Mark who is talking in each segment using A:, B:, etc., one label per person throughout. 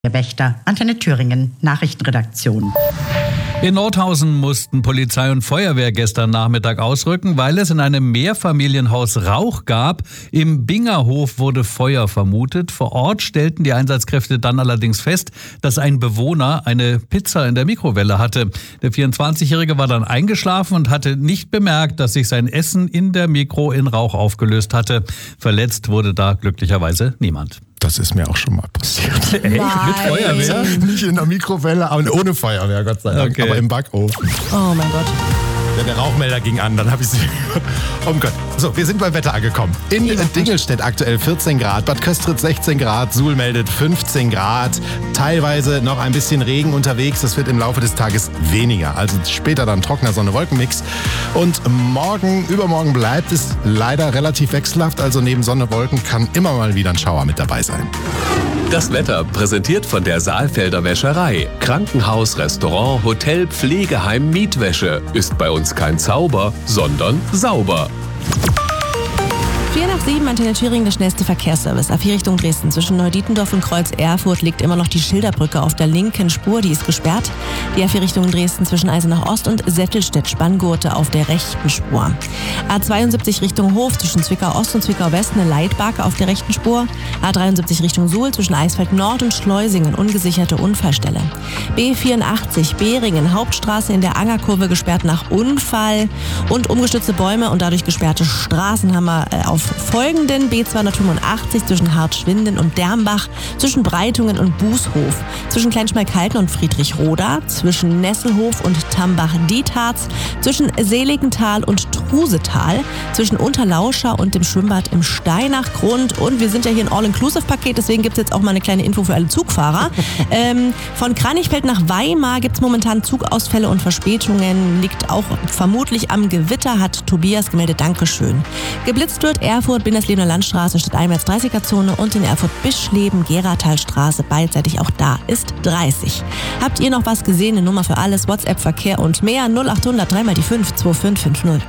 A: Der Wächter, Antenne Thüringen, Nachrichtenredaktion.
B: In Nordhausen mussten Polizei und Feuerwehr gestern Nachmittag ausrücken, weil es in einem Mehrfamilienhaus Rauch gab. Im Bingerhof wurde Feuer vermutet. Vor Ort stellten die Einsatzkräfte dann allerdings fest, dass ein Bewohner eine Pizza in der Mikrowelle hatte. Der 24-Jährige war dann eingeschlafen und hatte nicht bemerkt, dass sich sein Essen in der Mikro in Rauch aufgelöst hatte. Verletzt wurde da glücklicherweise niemand.
C: Das ist mir auch schon mal passiert.
B: Echt? Mit Feuerwehr?
C: Nicht in der Mikrowelle, aber ohne Feuerwehr, Gott sei Dank.
B: Okay.
C: Aber im Backofen.
D: Oh mein Gott.
C: Ja, der Rauchmelder ging an, dann habe ich sie gehört. Oh Gott. So, wir sind beim Wetter angekommen. In Dingelstedt aktuell 14 Grad, Bad Köstritz 16 Grad, Suhl meldet 15 Grad. Teilweise noch ein bisschen Regen unterwegs. Das wird im Laufe des Tages weniger. Also später dann trockener Sonne-Wolken-Mix. Und übermorgen bleibt es leider relativ wechselhaft. Also neben Sonne, Wolken kann immer mal wieder ein Schauer mit dabei sein.
E: Das Wetter präsentiert von der Saalfelder Wäscherei. Krankenhaus, Restaurant, Hotel, Pflegeheim, Mietwäsche. Ist bei uns kein Zauber, sondern sauber.
D: 4 nach 7, Antenne Thüringen, der schnellste Verkehrsservice. A4 Richtung Dresden. Zwischen Neudietendorf und Kreuz Erfurt liegt immer noch die Schilderbrücke auf der linken Spur. Die ist gesperrt. Die A4 Richtung Dresden zwischen Eisenach Ost und Settelstedt-Spanngurte auf der rechten Spur. A72 Richtung Hof zwischen Zwickau Ost und Zwickau West eine Leitbarke auf der rechten Spur. A73 Richtung Suhl zwischen Eisfeld Nord und Schleusingen ungesicherte Unfallstelle. B84 Behringen Hauptstraße in der Angerkurve gesperrt nach Unfall und umgestürzte Bäume und dadurch gesperrte Straßen haben wir auf folgenden: B285 zwischen Hartschwinden und Dermbach, zwischen Breitungen und Bußhof, zwischen Kleinschmalkalden und Friedrichroda, zwischen Nesselhof und Tambach-Dietharz, zwischen Seligenthal und Trusetal, zwischen Unterlauscher und dem Schwimmbad im Steinachgrund. Und wir sind ja hier ein All-Inclusive-Paket, deswegen gibt es jetzt auch mal eine kleine Info für alle Zugfahrer. Von Kranichfeld nach Weimar gibt es momentan Zugausfälle und Verspätungen. Liegt auch vermutlich am Gewitter, hat Tobias gemeldet. Dankeschön. Geblitzt wird Erfurt, Binderslebener Landstraße statt einwärts 30er-Zone und in Erfurt Bischleben, Geratalstraße, beidseitig auch da ist 30. Habt ihr noch was gesehen? Eine Nummer für alles, WhatsApp, Verkehr und mehr 0800 3 mal die 5 2550.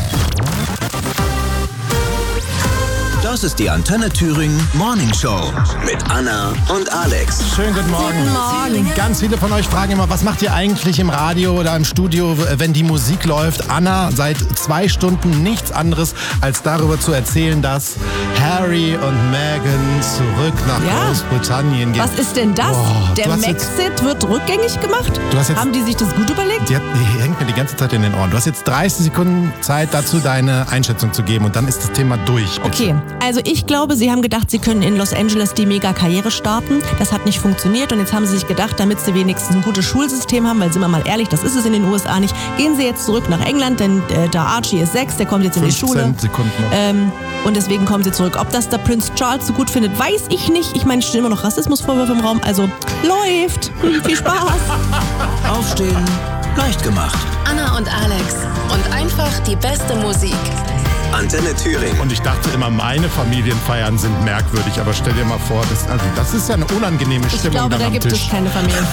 F: Das ist die Antenne Thüringen Morning Show mit Anna und Alex.
C: Schönen guten Morgen.
D: Guten Morgen.
C: Ganz viele von euch fragen immer, was macht ihr eigentlich im Radio oder im Studio, wenn die Musik läuft? Anna, seit 2 Stunden nichts anderes, als darüber zu erzählen, dass Harry und Meghan zurück nach Großbritannien gehen.
D: Was ist denn das? Der Maxit wird rückgängig gemacht? Haben die sich das gut überlegt?
C: Die hängt mir die ganze Zeit in den Ohren. Du hast jetzt 30 Sekunden Zeit dazu, deine Einschätzung zu geben und dann ist das Thema durch. Bitte.
D: Okay, also ich glaube, sie haben gedacht, sie können in Los Angeles die Mega-Karriere starten. Das hat nicht funktioniert und jetzt haben sie sich gedacht, damit sie wenigstens ein gutes Schulsystem haben, weil sind wir mal ehrlich, das ist es in den USA nicht, gehen sie jetzt zurück nach England, denn der Archie ist 6, der kommt jetzt in die Schule.
C: 15 Sekunden noch.
D: Und deswegen kommen sie zurück. Ob das der Prinz Charles so gut findet, weiß ich nicht. Ich meine, es stehen immer noch Rassismusvorwürfe im Raum, also läuft. Viel Spaß.
F: Aufstehen, leicht gemacht.
G: Anna und Alex und einfach die beste Musik.
F: Antenne Thüringen.
C: Und ich dachte immer, meine Familienfeiern sind merkwürdig, aber stell dir mal vor, das ist ja eine unangenehme Stimmung
D: Ich glaube,
C: dann
D: da
C: am
D: gibt
C: Tisch.
D: es keine Familienfeier.